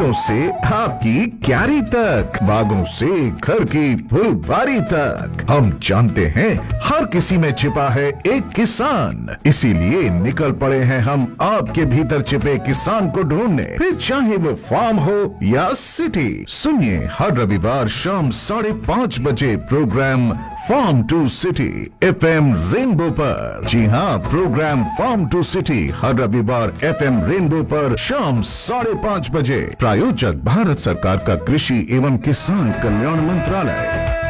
खेतों से आपकी क्यारी तक, बागों से घर की फुलवारी तक, हम जानते हैं हर किसी में छिपा है एक किसान। इसीलिए निकल पड़े हैं हम आपके भीतर छिपे किसान को ढूंढने, फिर चाहे वो फार्म हो या सिटी। सुनिए हर रविवार शाम 5:30 बजे programme farm to city FM rainbow पर। जी हाँ, प्रोग्राम फार्म टू सिटी हर रविवार FM रेनबो पर शाम 5:30 बजे। प्रायोजक भारत सरकार का कृषि एवं किसान कल्याण मंत्रालय।